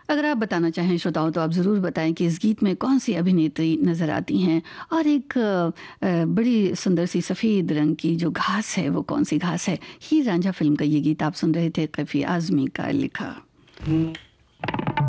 अगर आप बताना चाहें श्रोताओं तो आप ज़रूर बताएं कि इस गीत में कौन-सी अभिनेत्री नज़र आती हैं और एक बड़ी सुंदर सी सफ़ेद रंग की जो घास है वो कौन-सी घास है? हीर रांझा फ़िल्म का ये गीत आप सुन रहे थे कैफ़ी आज़मी का लिखा।